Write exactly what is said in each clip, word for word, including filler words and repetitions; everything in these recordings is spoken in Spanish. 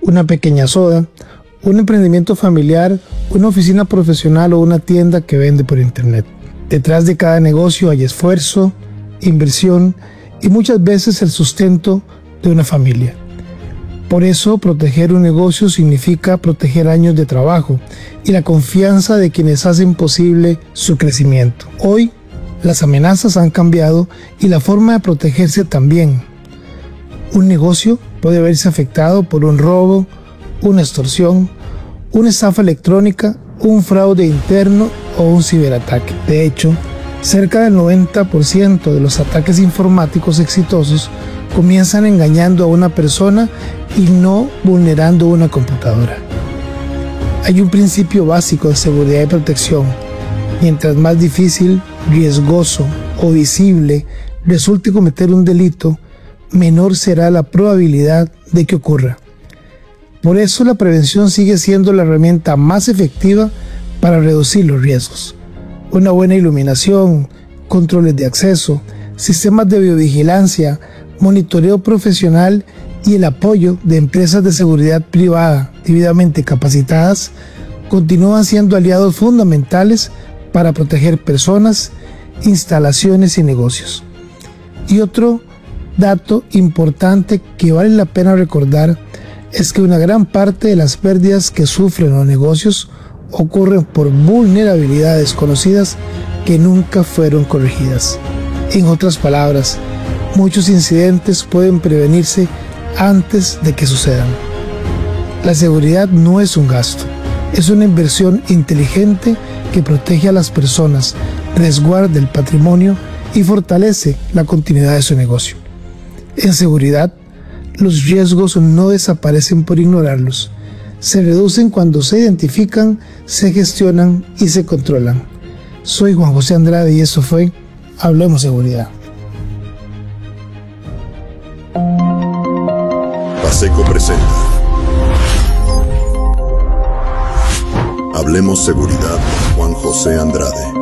una pequeña soda, un emprendimiento familiar, una oficina profesional o una tienda que vende por internet. Detrás de cada negocio hay esfuerzo, inversión y muchas veces el sustento de una familia. Por eso, proteger un negocio significa proteger años de trabajo y la confianza de quienes hacen posible su crecimiento. Hoy, las amenazas han cambiado y la forma de protegerse también. Un negocio puede verse afectado por un robo, una extorsión, una estafa electrónica, un fraude interno o un ciberataque. De hecho, cerca del noventa por ciento de los ataques informáticos exitosos comienzan engañando a una persona y no vulnerando una computadora. Hay un principio básico de seguridad y protección. Mientras más difícil, riesgoso o visible resulte cometer un delito, menor será la probabilidad de que ocurra. Por eso la prevención sigue siendo la herramienta más efectiva para reducir los riesgos. Una buena iluminación, controles de acceso, sistemas de biovigilancia, monitoreo profesional y el apoyo de empresas de seguridad privada debidamente capacitadas continúan siendo aliados fundamentales para proteger personas, instalaciones y negocios. Y otro dato importante que vale la pena recordar es que una gran parte de las pérdidas que sufren los negocios ocurren por vulnerabilidades conocidas que nunca fueron corregidas. En otras palabras, muchos incidentes pueden prevenirse antes de que sucedan. La seguridad no es un gasto, es una inversión inteligente que protege a las personas, resguarda el patrimonio y fortalece la continuidad de su negocio. En seguridad, los riesgos no desaparecen por ignorarlos. Se reducen cuando se identifican, se gestionan y se controlan. Soy Juan José Andrade y esto fue Hablemos Seguridad. Paseco presenta Hablemos Seguridad con Juan José Andrade.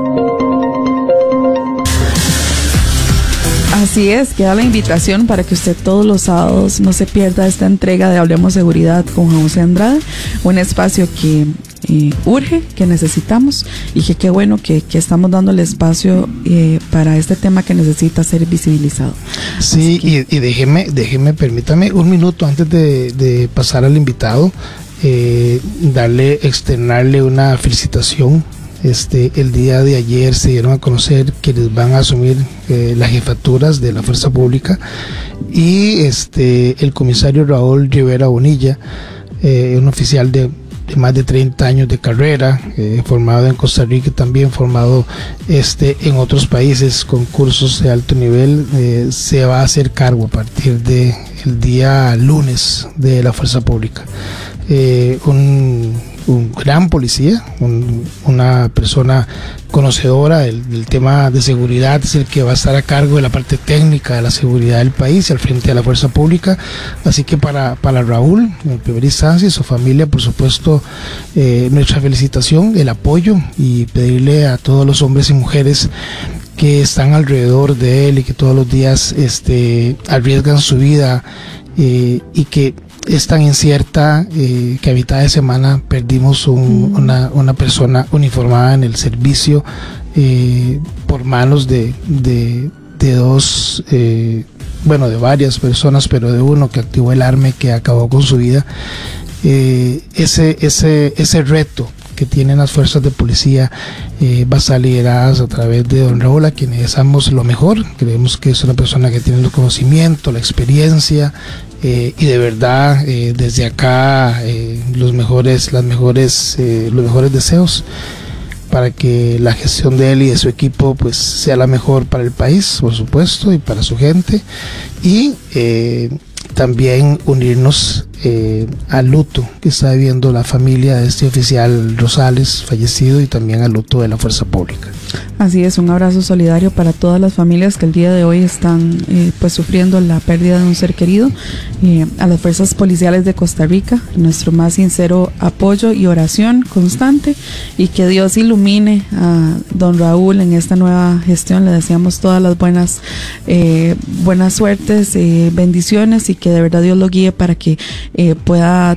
Así es, queda la invitación para que usted todos los sábados no se pierda esta entrega de Hablemos Seguridad con Juan José Andrade, un espacio que eh, urge, que necesitamos y que qué bueno que, que estamos dando el espacio eh, para este tema que necesita ser visibilizado. Sí, que... y, y déjeme, déjeme, permítame un minuto antes de, de pasar al invitado, eh, darle, externarle una felicitación. Este, el día de ayer se dieron a conocer quienes van a asumir eh, las jefaturas de la Fuerza Pública y este, el comisario Raúl Rivera Bonilla, eh, un oficial de, de más de treinta años de carrera, eh, formado en Costa Rica, también formado este, en otros países con cursos de alto nivel, eh, se va a hacer cargo a partir del día lunes de la Fuerza Pública. Eh, un un gran policía, un, una persona conocedora del, del tema de seguridad, es el que va a estar a cargo de la parte técnica de la seguridad del país al frente de la Fuerza Pública. Así que para, para Raúl, en primera instancia, y su familia, por supuesto, eh, nuestra felicitación, el apoyo y pedirle a todos los hombres y mujeres que están alrededor de él y que todos los días este, arriesgan su vida eh, y que es tan incierta eh, que a mitad de semana perdimos un, una, una persona uniformada en el servicio eh, por manos de, de, de dos, eh, bueno, de varias personas, pero de uno que activó el arma y que acabó con su vida. Eh, ese, ese, ese reto que tienen las fuerzas de policía eh, va a estar lideradas a través de don Raúl, a quienes deseamos lo mejor. Creemos que es una persona que tiene el conocimiento, la experiencia eh, y de verdad eh, desde acá eh, los mejores, las mejores, eh, los mejores deseos para que la gestión de él y de su equipo pues sea la mejor para el país, por supuesto, y para su gente, y eh, también unirnos eh, al luto que está viviendo la familia de este oficial Rosales fallecido y también al luto de la Fuerza Pública. Así es, un abrazo solidario para todas las familias que el día de hoy están eh, pues sufriendo la pérdida de un ser querido, eh, a las fuerzas policiales de Costa Rica, nuestro más sincero apoyo y oración constante, y que Dios ilumine a don Raúl en esta nueva gestión. Le deseamos todas las buenas eh, buenas suertes, eh, bendiciones, y que de verdad Dios lo guíe para que eh, pueda